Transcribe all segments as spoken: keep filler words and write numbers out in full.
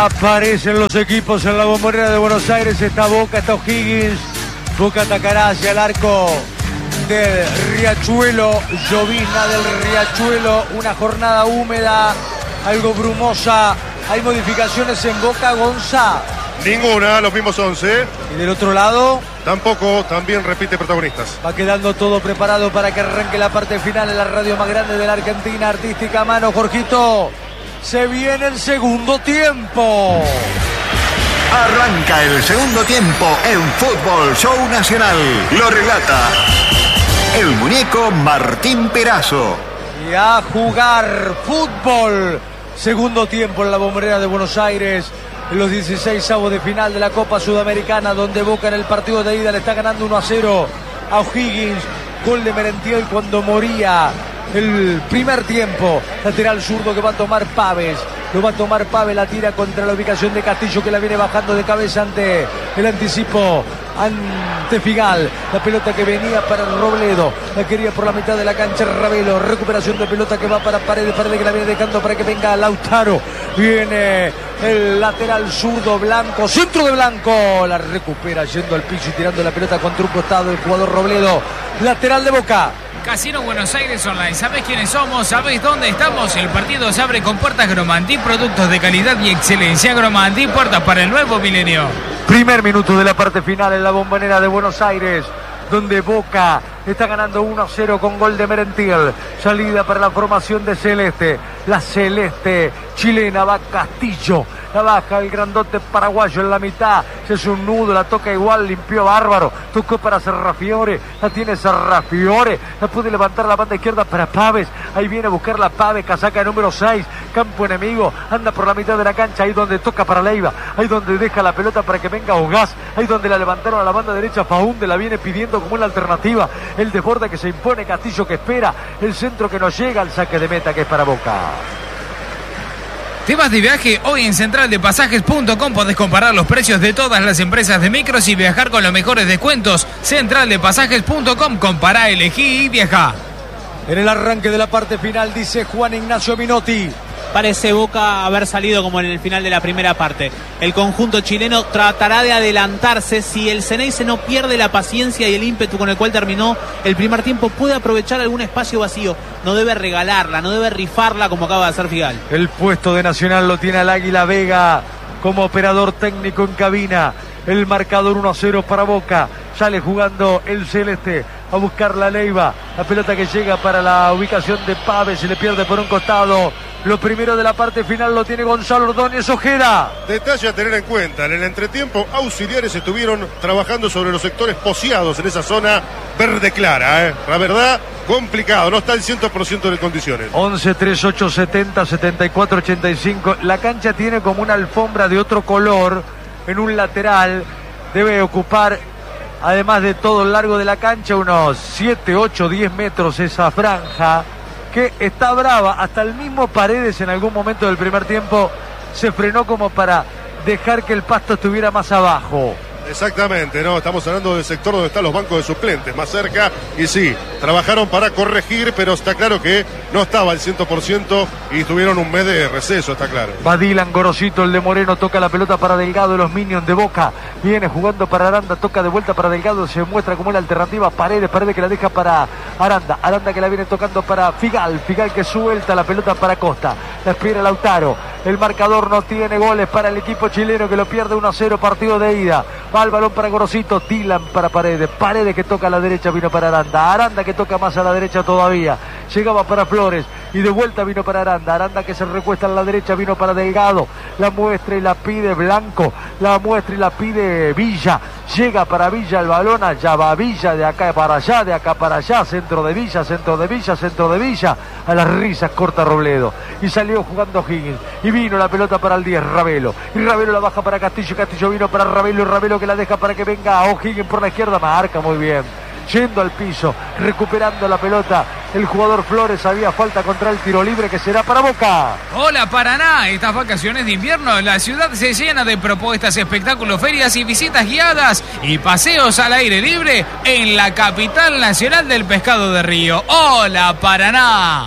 Aparecen los equipos en la Bombonera de Buenos Aires. Está Boca, está O'Higgins. Boca atacará hacia el arco del Riachuelo. Llovizna del Riachuelo. Una jornada húmeda, algo brumosa. Hay modificaciones en Boca, Gonza. Ninguna, los mismos once. Y del otro lado tampoco, también repite protagonistas. Va quedando todo preparado para que arranque la parte final en la radio más grande de la Argentina. Artística mano, Jorgito. Se viene el segundo tiempo. Arranca el segundo tiempo en Fútbol Show Nacional. Lo relata el muñeco Martín Perazo. Y a jugar fútbol. Segundo tiempo en la Bombonera de Buenos Aires. En los dieciseisavos de final de la Copa Sudamericana, donde Boca en el partido de ida le está ganando uno a cero a O'Higgins. Gol de Merentiel cuando moría el primer tiempo. Lateral zurdo que va a tomar Paves. Lo va a tomar Paves, la tira contra la ubicación de Castillo, que la viene bajando de cabeza ante el anticipo, ante Figal. La pelota que venía para Robledo, la quería por la mitad de la cancha Ravelo. Recuperación de pelota que va para Paredes, Paredes que la viene dejando para que venga Lautaro. Viene el lateral zurdo Blanco, centro de Blanco, la recupera yendo al piso y tirando la pelota contra un costado el jugador Robledo. Lateral de Boca. Casino Buenos Aires Online. ¿Sabés quiénes somos? ¿Sabés dónde estamos? El partido se abre con puertas Gromantí, productos de calidad y excelencia. Gromantí, puertas para el nuevo milenio. Primer minuto de la parte final en la Bombonera de Buenos Aires, donde Boca está ganando uno a cero con gol de Merentiel. Salida para la formación de Celeste. La Celeste chilena va Castillo. La baja el grandote paraguayo en la mitad. Se hace un nudo, la toca igual, limpió bárbaro. Tocó para Serrafiore. La tiene Serrafiore. La puede levantar la banda izquierda para Paves. Ahí viene a buscar la Paves, casaca número seis. Campo enemigo. Anda por la mitad de la cancha. Ahí donde toca para Leiva. Ahí donde deja la pelota para que venga Ogás. Ahí donde la levantaron a la banda derecha. Faunde la viene pidiendo como una alternativa. El desborde que se impone, Castillo que espera. El centro que no llega, al saque de meta que es para Boca. ¿Te vas de viaje? Hoy en central de pasajes punto com podés comparar los precios de todas las empresas de micros y viajar con los mejores descuentos. central de pasajes punto com, compará, elegí y viajá. En el arranque de la parte final dice Juan Ignacio Minotti. Parece Boca haber salido como en el final de la primera parte. El conjunto chileno tratará de adelantarse. Si el Ceneice no pierde la paciencia y el ímpetu con el cual terminó el primer tiempo, puede aprovechar algún espacio vacío. No debe regalarla, no debe rifarla como acaba de hacer Figal. El puesto de Nacional lo tiene el Águila Vega como operador técnico en cabina. El marcador uno a cero para Boca. Sale jugando el Celeste a buscar la Leiva. La pelota que llega para la ubicación de Paves. Se le pierde por un costado. Lo primero de la parte final lo tiene Gonzalo Ordóñez Ojeda. Detalle a tener en cuenta. En el entretiempo, auxiliares estuvieron trabajando sobre los sectores poseados en esa zona verde clara. ¿eh? La verdad, complicado. No está el cien por ciento de condiciones. once, treinta y ocho, setenta, setenta y cuatro, ochenta y cinco. La cancha tiene como una alfombra de otro color en un lateral. Debe ocupar, además de todo el largo de la cancha, unos siete, ocho, diez metros esa franja, que está brava. Hasta el mismo Paredes en algún momento del primer tiempo se frenó como para dejar que el pasto estuviera más abajo. Exactamente, no, estamos hablando del sector donde están los bancos de suplentes, más cerca, y sí, trabajaron para corregir, pero está claro que no estaba al cien por ciento y tuvieron un mes de receso, está claro. Va Dylan Gorosito, el de Moreno, toca la pelota para Delgado, los Minions de Boca, viene jugando para Aranda, toca de vuelta para Delgado, se muestra como la alternativa, Paredes, Paredes que la deja para Aranda, Aranda que la viene tocando para Figal, Figal que suelta la pelota para Costa, la espera Lautaro, el marcador no tiene goles para el equipo chileno que lo pierde uno a cero, partido de ida. Va el balón para Gorosito, Dylan para Paredes, Paredes que toca a la derecha, vino para Aranda, Aranda que toca más a la derecha todavía, llegaba para Flores y de vuelta vino para Aranda, Aranda que se recuesta a la derecha, vino para Delgado, la muestra y la pide Blanco, la muestra y la pide Villa, llega para Villa el balón, allá va Villa, de acá para allá, de acá para allá, centro de Villa, centro de Villa, centro de Villa, a las risas corta Robledo, y salió jugando Higgins, y vino la pelota para el diez, Ravelo, y Ravelo la baja para Castillo, Castillo vino para Ravelo, y Ravelo que la deja para que venga O'Higgins por la izquierda, marca muy bien, yendo al piso, recuperando la pelota, el jugador Flores, había falta contra el tiro libre que será para Boca. Hola Paraná, estas vacaciones de invierno la ciudad se llena de propuestas, espectáculos, ferias y visitas guiadas y paseos al aire libre en la capital nacional del pescado de río. Hola Paraná.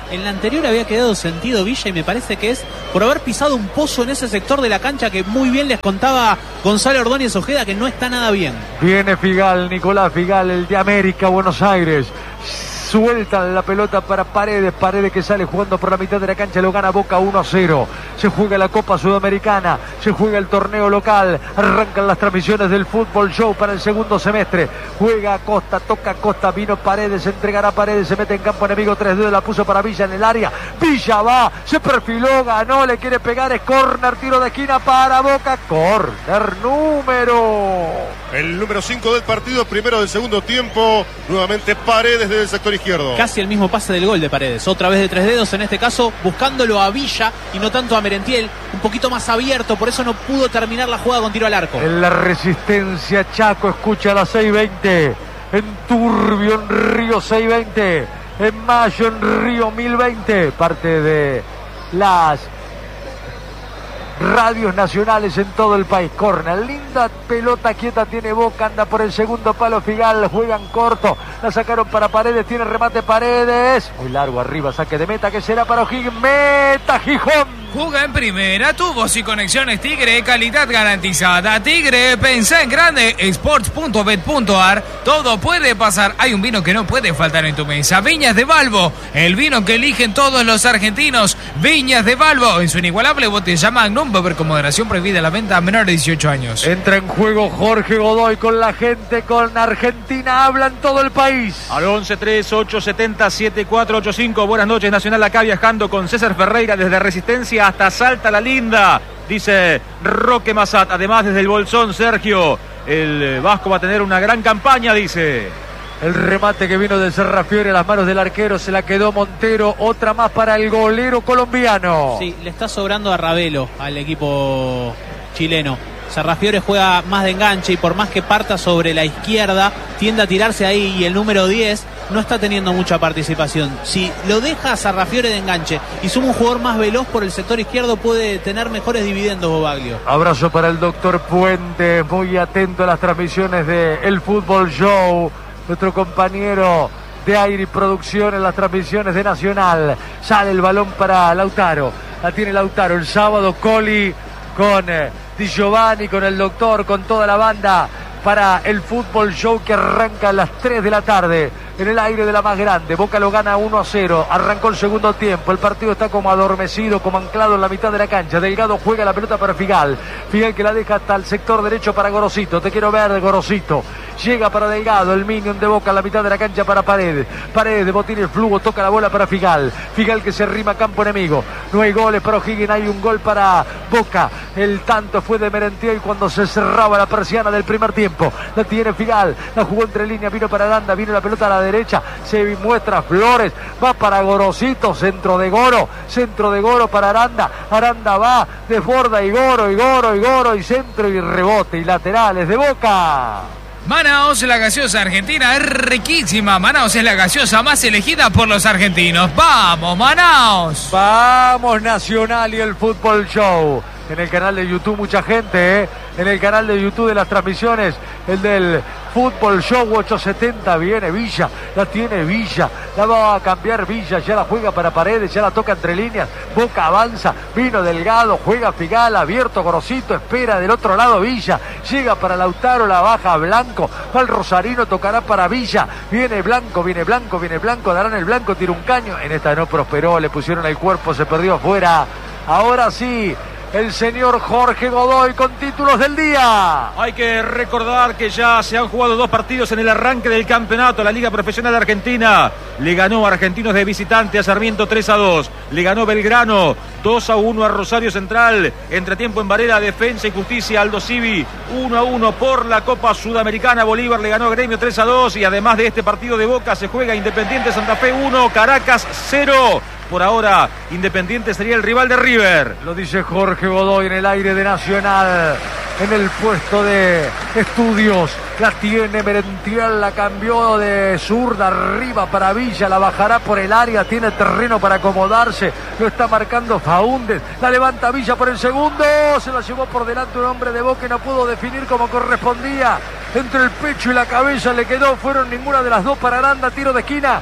En la anterior había quedado sentido Villa y me parece que es por haber pisado un pozo en ese sector de la cancha que muy bien les contaba Gonzalo Ordóñez Ojeda, que no está nada bien. Viene Figal, Nicolás Figal, el de América, Buenos Aires. Sueltan la pelota para Paredes, Paredes que sale jugando por la mitad de la cancha, lo gana Boca uno a cero. Se juega la Copa Sudamericana, se juega el torneo local, arrancan las transmisiones del Fútbol Show para el segundo semestre. Juega Acosta, toca Acosta, vino Paredes, entregará Paredes, se mete en campo enemigo, tres dedos, la puso para Villa en el área. Villa va, se perfiló, ganó, le quiere pegar, es córner, tiro de esquina para Boca, córner número. El número cinco del partido, primero del segundo tiempo, nuevamente Paredes desde el sector izquierdo. Casi el mismo pase del gol de Paredes, otra vez de tres dedos, en este caso buscándolo a Villa y no tanto a Merentiel, un poquito más abierto, por eso no pudo terminar la jugada con tiro al arco. En la resistencia Chaco, escucha a las seis veinte, en Turbio, en Río seis veinte, en Mayo, en Río mil veinte, parte de las radios nacionales en todo el país. Corner, linda pelota quieta tiene Boca, anda por el segundo palo Figal, juegan corto, la sacaron para Paredes, tiene remate Paredes, muy largo arriba, saque de meta que será para O'Higgins, meta Gijón. Juga en primera, tubos y conexiones Tigre, calidad garantizada. Tigre, pensá en grande, sports punto bet punto ar, todo puede pasar. Hay un vino que no puede faltar en tu mesa, Viñas de Balbo, el vino que eligen todos los argentinos. Viñas de Balbo, en su inigualable botella Magnum, beber con moderación, prohibida la venta a menores de dieciocho años. Entra en juego Jorge Godoy con la gente, con Argentina, habla en todo el país. Al once tres ocho siete cero siete cuatro ocho cinco, buenas noches Nacional, acá viajando con César Ferreira desde Resistencia hasta Salta la Linda, dice Roque Massat. Además desde el Bolsón, Sergio, el Vasco va a tener una gran campaña, dice. El remate que vino de Serrafiore a las manos del arquero, se la quedó Montero, otra más para el golero colombiano. Sí, le está sobrando a Ravelo al equipo chileno. Serrafiore juega más de enganche y por más que parta sobre la izquierda, tiende a tirarse ahí y el número diez no está teniendo mucha participación. Si lo deja a Serrafiore de enganche y suma un jugador más veloz por el sector izquierdo, puede tener mejores dividendos Bobaglio. Abrazo para el doctor Puente, muy atento a las transmisiones de El Fútbol Show, nuestro compañero de aire y producción en las transmisiones de Nacional. Sale el balón para Lautaro, la tiene Lautaro, el sábado Coli con eh, Di Giovanni, con el doctor, con toda la banda para el Fútbol Show que arranca a las tres de la tarde en el aire de la más grande. Boca lo gana uno a cero, arrancó el segundo tiempo, el partido está como adormecido, como anclado en la mitad de la cancha. Delgado juega la pelota para Figal, Figal que la deja hasta el sector derecho para Gorosito, te quiero ver Gorosito, llega para Delgado, el minion de Boca en la mitad de la cancha para Paredes, Paredes de botín el flujo, toca la bola para Figal, Figal que se rima a campo enemigo, no hay goles para O'Higgins, hay un gol para Boca, el tanto fue de Merentiel cuando se cerraba la persiana del primer tiempo, la tiene Figal, la jugó entre líneas, vino para Aranda, vino la pelota a la derecha, se muestra Flores, va para Gorosito, centro de Goro, centro de Goro para Aranda, Aranda va, desborda y Goro, y Goro, y Goro, y centro y rebote y laterales de Boca. Manaos, la gaseosa argentina es riquísima. Manaos es la gaseosa más elegida por los argentinos. ¡Vamos, Manaos! Vamos, Nacional y el Fútbol Show. En el canal de YouTube mucha gente, ¿eh? En el canal de YouTube de las transmisiones, el del Fútbol Show ochocientos setenta, viene Villa, la tiene Villa, la va a cambiar Villa, ya la juega para Paredes, ya la toca entre líneas, Boca avanza, vino Delgado, juega Figal, abierto Gorosito, espera del otro lado Villa, llega para Lautaro, la baja Blanco, va el Rosarino, tocará para Villa, viene Blanco, viene Blanco, viene Blanco, darán el Blanco, tira un caño, en esta no prosperó, le pusieron el cuerpo, se perdió afuera, ahora sí, el señor Jorge Godoy con títulos del día. Hay que recordar que ya se han jugado dos partidos en el arranque del campeonato. La Liga Profesional Argentina le ganó a Argentinos de visitante a Sarmiento tres a dos. Le ganó Belgrano dos a uno a Rosario Central. Entretiempo en Varela, Defensa y Justicia, Aldo Civi uno a uno por la Copa Sudamericana. Bolívar le ganó a Gremio tres a dos. Y además de este partido de Boca se juega Independiente Santa Fe uno, Caracas cero. Por ahora, Independiente sería el rival de River. Lo dice Jorge Godoy en el aire de Nacional. En el puesto de estudios. La tiene Merentiel, la cambió de zurda arriba para Villa. La bajará por el área, tiene terreno para acomodarse. Lo está marcando Faúndez. La levanta Villa por el segundo. Se la llevó por delante un hombre de Boca y no pudo definir como correspondía. Entre el pecho y la cabeza le quedó. Fueron ninguna de las dos para Aranda. Tiro de esquina.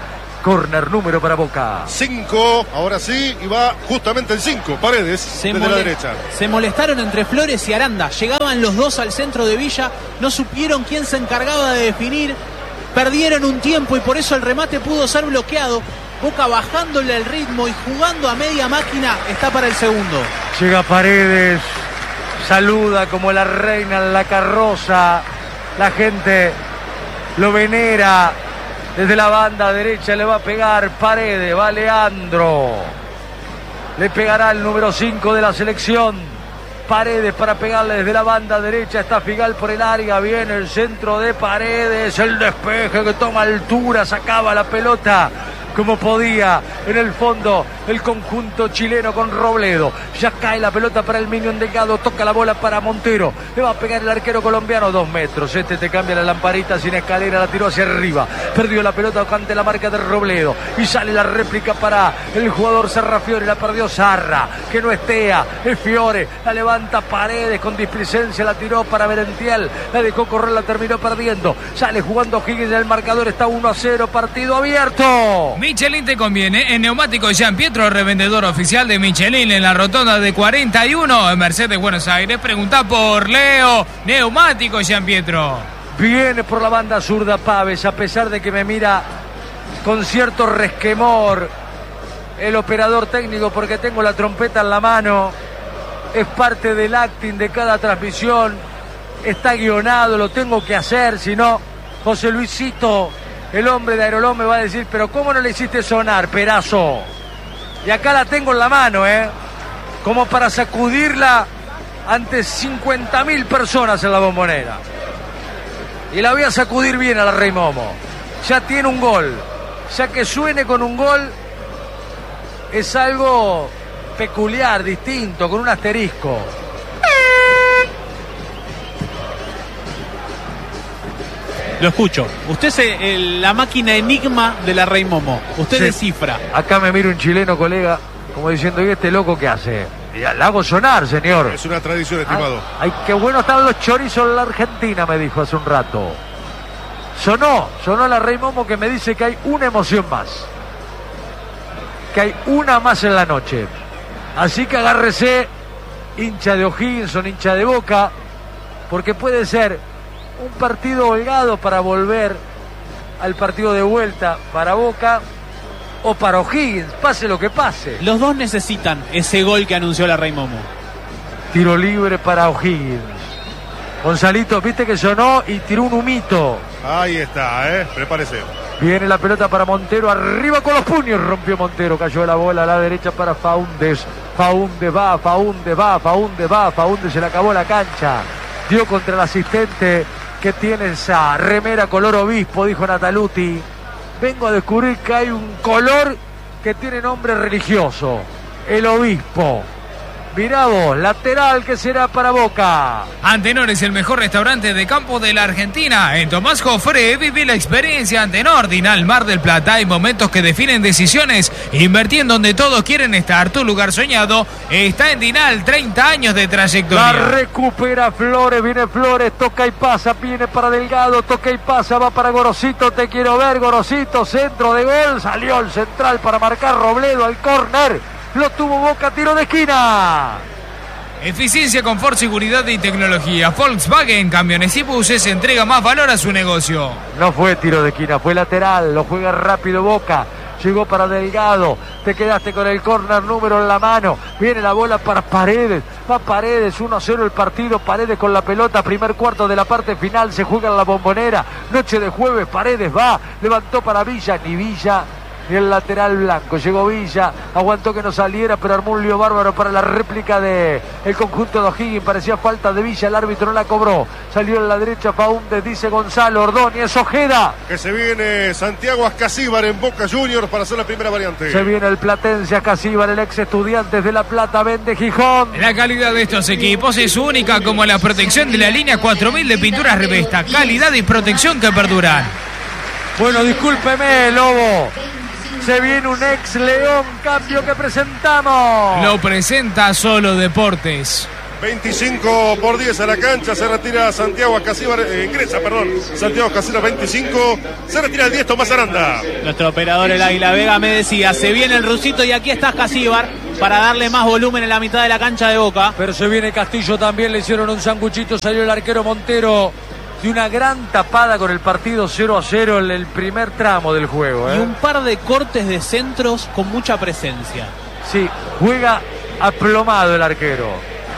córner número para Boca. Cinco, ahora sí, y va justamente el cinco, Paredes, se desde la derecha. Se molestaron entre Flores y Aranda. Llegaban los dos al centro de Villa, no supieron quién se encargaba de definir. Perdieron un tiempo y por eso el remate pudo ser bloqueado. Boca bajándole el ritmo y jugando a media máquina, está para el segundo. Llega Paredes, saluda como la reina en la carroza. La gente lo venera. Desde la banda derecha le va a pegar Paredes, va Leandro. Le pegará el número cinco de la selección. Paredes para pegarle desde la banda derecha. Está Figal por el área. Viene el centro de Paredes. El despeje que toma altura. Sacaba la pelota como podía. En el fondo el conjunto chileno con Robledo. Ya cae la pelota para el Minion Delgado. Toca la bola para Montero. Le va a pegar el arquero colombiano. Dos metros. Este te cambia la lamparita sin escalera. La tiró hacia arriba. Perdió la pelota ante la marca de Robledo. Y sale la réplica para el jugador Sarra Fiore. La perdió Sarra. Que no estea. Es Fiore. La levanta Paredes con displicencia. La tiró para Merentiel. La dejó correr. La terminó perdiendo. Sale jugando Higgins. El marcador está uno a cero. Partido abierto. Michelin te conviene. En Neumático Jean Pietro, revendedor oficial de Michelin en la rotonda de cuarenta y uno en Mercedes, Buenos Aires. Pregunta por Leo. Neumático Jean Pietro. Viene por la banda zurda Paves, a pesar de que me mira con cierto resquemor el operador técnico porque tengo la trompeta en la mano. Es parte del acting de cada transmisión. Está guionado, lo tengo que hacer, si no, José Luisito, el hombre de Aerolón, me va a decir, pero ¿cómo no le hiciste sonar, perazo? Y acá la tengo en la mano, ¿eh? Como para sacudirla ante cincuenta mil personas en la Bombonera. Y la voy a sacudir bien a la Rey Momo. Ya tiene un gol. Ya que suene con un gol es algo peculiar, distinto, con un asterisco. Lo escucho. Usted es el, la máquina enigma de la Rey Momo. Usted Sí. descifra. Acá me mira un chileno, colega, como diciendo, ¿y este loco qué hace? Y la hago sonar, señor. Es una tradición, estimado. Ay, qué bueno están los chorizos en la Argentina, me dijo hace un rato. Sonó, sonó la Rey Momo que me dice que hay una emoción más. Que hay una más en la noche. Así que agárrese, hincha de O'Higgins, hincha de Boca, porque puede ser un partido holgado para volver al partido de vuelta para Boca o para O'Higgins, pase lo que pase. Los dos necesitan ese gol que anunció la Rey Momo. Tiro libre para O'Higgins. Gonzalito, viste que sonó y tiró un humito. Ahí está, ¿eh? Prepárese. Viene la pelota para Montero, arriba con los puños, rompió Montero, cayó la bola a la derecha para Faúndez. Faúndez va, Faúndez va, Faúndez va, Faúndez se le acabó la cancha. Dio contra el asistente que tiene esa remera color obispo, dijo Nataluti. Vengo a descubrir que hay un color que tiene nombre religioso, el obispo. Mirá vos, lateral que será para Boca. Antenor es el mejor restaurante de campo de la Argentina. En Tomás Jofre viví la experiencia Antenor. Dinal Mar del Plata. Hay momentos que definen decisiones. Invertí en donde todos quieren estar. Tu lugar soñado está en Dinal. treinta años de trayectoria. La recupera Flores, viene Flores, toca y pasa, viene para Delgado, toca y pasa, va para Gorosito, te quiero ver, Gorosito, centro de gol, salió el central para marcar Robledo al córner. Lo tuvo Boca, tiro de esquina. Eficiencia, confort, seguridad y tecnología. Volkswagen Camiones y Buses entrega más valor a su negocio. No fue tiro de esquina, fue lateral, lo juega rápido Boca. Llegó para Delgado, te quedaste con el córner número en la mano. Viene la bola para Paredes, va Paredes, uno a cero el partido. Paredes con la pelota, primer cuarto de la parte final, se juega en la Bombonera. Noche de jueves, Paredes va, levantó para Villa, ni Villa ni el lateral blanco. Llegó Villa, aguantó que no saliera, pero armó un lío bárbaro para la réplica de el conjunto de O'Higgins. Parecía falta de Villa, el árbitro no la cobró. Salió en la derecha Faúndez, dice Gonzalo Ordóñez, Ojeda. Que se viene Santiago Ascasíbar en Boca Juniors para hacer la primera variante. Se viene el platense Ascasíbar, el ex Estudiantes de La Plata, vende Gijón. La calidad de estos equipos es única, como la protección de la línea cuatro mil de pinturas Revesta. Calidad y protección que perduran. Bueno, discúlpeme, Lobo. Se viene un ex León, cambio que presentamos. Lo presenta Solo Deportes. veinticinco por diez a la cancha, se retira Santiago Ascasíbar, eh, ingresa, perdón, Santiago Ascasíbar veinticinco, se retira el diez Tomás Aranda. Nuestro operador, el Águila Vega, me decía, se viene el rusito y aquí está Ascasíbar para darle más volumen en la mitad de la cancha de Boca. Pero se viene Castillo también, le hicieron un sanguchito, salió el arquero Montero de una gran tapada con el partido cero a cero en el primer tramo del juego. ¿eh? Y un par de cortes de centros con mucha presencia. Sí, juega aplomado el arquero.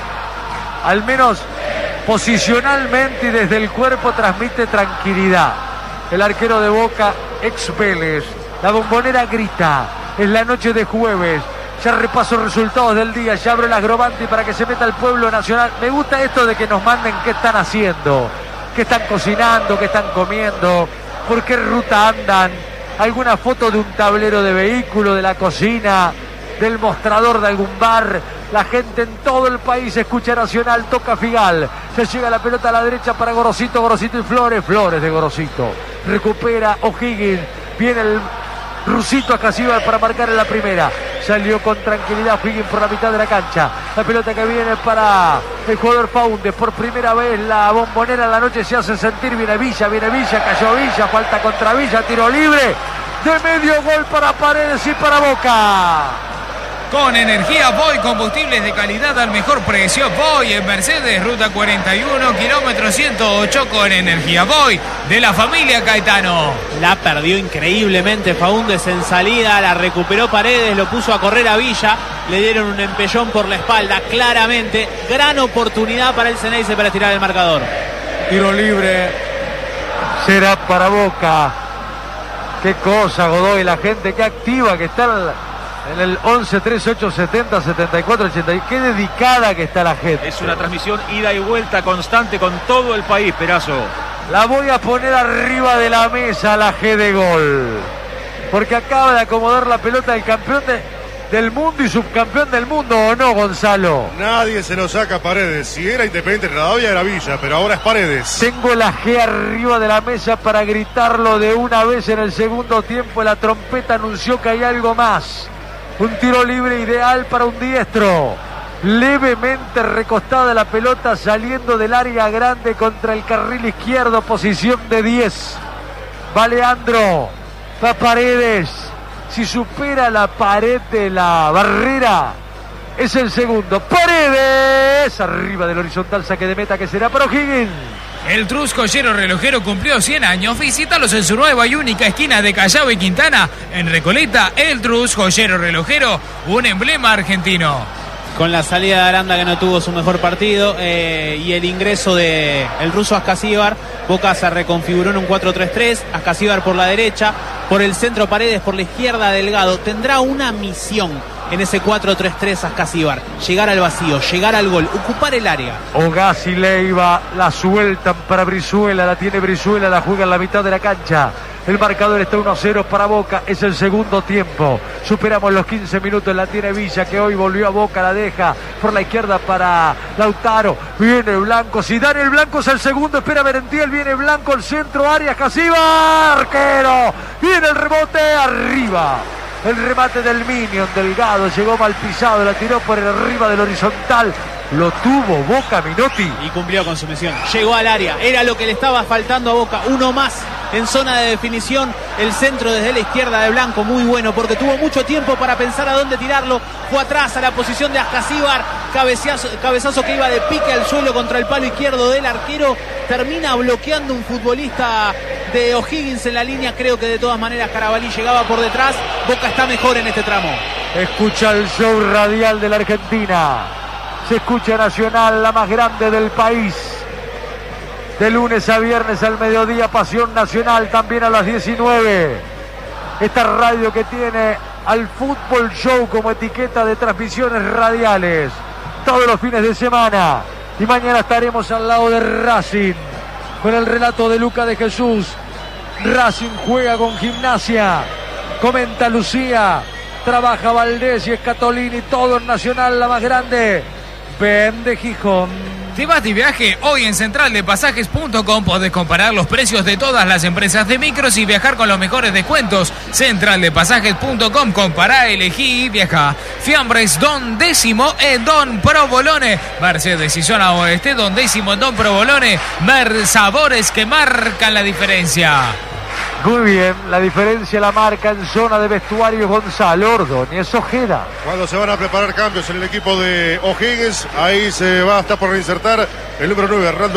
Al menos posicionalmente y desde el cuerpo transmite tranquilidad. El arquero de Boca, ex Vélez. La Bombonera grita. Es la noche de jueves. Ya repaso resultados del día. Ya abro el agrobanti para que se meta el pueblo nacional. Me gusta esto de que nos manden qué están haciendo, qué están cocinando, qué están comiendo, por qué ruta andan. Alguna foto de un tablero de vehículo, de la cocina, del mostrador de algún bar. La gente en todo el país escucha Nacional, toca Figal, se llega la pelota a la derecha para Gorosito, Gorosito y Flores, Flores de Gorosito, recupera O'Higgins, viene el rusito Ascasíbar para marcar en la primera, salió con tranquilidad O'Higgins por la mitad de la cancha, la pelota que viene para el jugador Faúndez, por primera vez la Bombonera en la noche se hace sentir, viene Villa, viene Villa, cayó Villa, falta contra Villa, tiro libre, de medio gol para Paredes y para Boca. Con energía Voy, combustibles de calidad al mejor precio. Voy en Mercedes, ruta cuarenta y uno, kilómetro ciento ocho con energía Voy, de la familia Caetano. La perdió increíblemente Faúndez en salida, la recuperó Paredes, lo puso a correr a Villa, le dieron un empellón por la espalda, claramente, gran oportunidad para el Ceneice para tirar el marcador. Tiro libre, será para Boca. Qué cosa, Godoy, la gente que activa que está en el once, trece, ocho, setenta, setenta y cuatro, ochenta. Qué dedicada que está la gente. Es una transmisión ida y vuelta constante con todo el país, Perazo. La voy a poner arriba de la mesa, la G de gol. Porque acaba de acomodar la pelota del campeón de, del mundo y subcampeón del mundo, ¿o no, Gonzalo? Nadie se lo saca a Paredes. Si era Independiente Rivadavia era Villa, pero ahora es Paredes. Tengo la G arriba de la mesa para gritarlo de una vez en el segundo tiempo. La trompeta anunció que hay algo más. Un tiro libre ideal para un diestro. Levemente recostada la pelota saliendo del área grande contra el carril izquierdo. Posición de diez. Va Leandro. Va Paredes. Si supera la pared de la barrera, es el segundo. Paredes. Arriba del horizontal, saque de meta que será para O'Higgins. El Trus Joyero Relojero cumplió cien años. Visítalos en su nueva y única esquina de Callao y Quintana. En Recoleta, el Trus Joyero Relojero, un emblema argentino. Con la salida de Aranda, que no tuvo su mejor partido, eh, y el ingreso de el ruso Ascasíbar, Boca se reconfiguró en un cuatro tres tres. Ascasíbar por la derecha, por el centro Paredes, por la izquierda Delgado. Tendrá una misión en ese cuatro tres tres Ascasíbar: llegar al vacío, llegar al gol, ocupar el área. Ogaz y Leiva la sueltan para Brizuela, la tiene Brizuela, la juega en la mitad de la cancha. El marcador está uno a cero para Boca, es el segundo tiempo. Superamos los quince minutos, la tiene Villa, que hoy volvió a Boca, la deja por la izquierda para Lautaro. Viene Blanco, si dan el Blanco es el segundo, espera Merentiel, viene Blanco, el centro, Arias, Ascasíbar, arquero. Viene el rebote, arriba. El remate del Minion, Delgado, llegó mal pisado, la tiró por el arriba del horizontal. Lo tuvo Boca, Minotti. Y cumplió con su misión. Llegó al área, era lo que le estaba faltando a Boca. Uno más en zona de definición. El centro desde la izquierda de Blanco, muy bueno, porque tuvo mucho tiempo para pensar a dónde tirarlo. Fue atrás a la posición de Ascasíbar. Cabezazo, cabezazo que iba de pique al suelo contra el palo izquierdo del arquero. Termina bloqueando un futbolista de O'Higgins en la línea. Creo que de todas maneras Carabalí llegaba por detrás. Boca está mejor en este tramo. Escucha el show radial de la Argentina. Se escucha Nacional, la más grande del país. De lunes a viernes al mediodía, Pasión Nacional, también a las diecinueve. Esta radio que tiene al Fútbol Show como etiqueta de transmisiones radiales todos los fines de semana. Y mañana estaremos al lado de Racing con el relato de Luca de Jesús. Racing juega con Gimnasia. Comenta Lucía. Trabaja Valdés y Escatolini. Todo en Nacional, la más grande. Ven de Gijón. ¿Te vas de viaje? Hoy en central de pasajes punto com podés comparar los precios de todas las empresas de micros y viajar con los mejores descuentos. central de pasajes punto com, compará, elegí y viaja. Fiambres Don Décimo en Don Provolone. Mercedes y zona oeste, Don Décimo en Don Provolone. Mer sabores que marcan la diferencia. Muy bien, la diferencia la marca en zona de vestuario Gonzalo Ordóñez Ojeda. Cuando se van a preparar cambios en el equipo de O'Higgins, ahí se va a estar por reinsertar el número nueve, Arnaldo